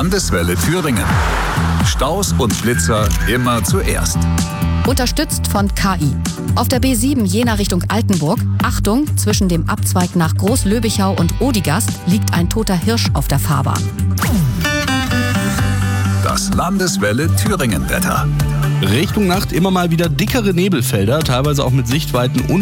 Landeswelle Thüringen. Staus und Blitzer immer zuerst. Unterstützt von KI. Auf der B7 Jena Richtung Altenburg, Achtung, zwischen dem Abzweig nach Großlöbichau und Odigast liegt ein toter Hirsch auf der Fahrbahn. Das Landeswelle Thüringen-Wetter. Richtung Nacht immer mal wieder dickere Nebelfelder, teilweise auch mit Sichtweiten